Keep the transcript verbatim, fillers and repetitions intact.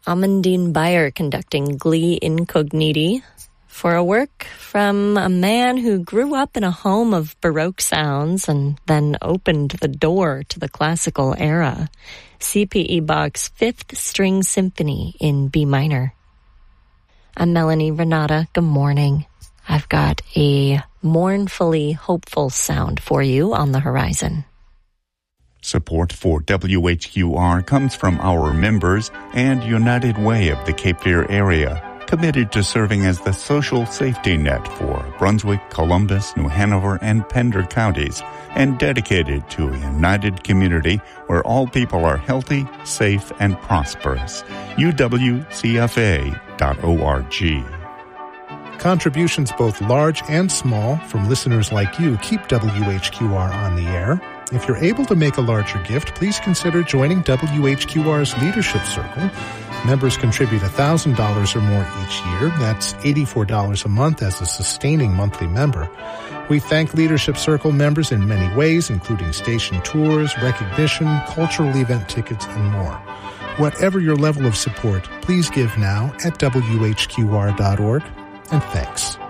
Amandine Bayer conducting Glee Incogniti for a work from a man who grew up in a home of Baroque sounds and then opened the door to the classical era. C P E Bach's Fifth String Symphony in B minor. I'm Melanie Renata. Good morning. I've got a mournfully hopeful sound for you on the horizon. Support for W H Q R comes from our members and United Way of the Cape Fear area, committed to serving as the social safety net for Brunswick, Columbus, New Hanover, and Pender counties, and dedicated to a united community where all people are healthy, safe, and prosperous. U W C F A dot org. Contributions both large and small from listeners like you keep W H Q R on the air. If you're able to make a larger gift, please consider joining W H Q R's Leadership Circle. Members contribute one thousand dollars or more each year. That's eighty-four dollars a month as a sustaining monthly member. We thank Leadership Circle members in many ways, including station tours, recognition, cultural event tickets, and more. Whatever your level of support, please give now at W H Q R dot org, and thanks.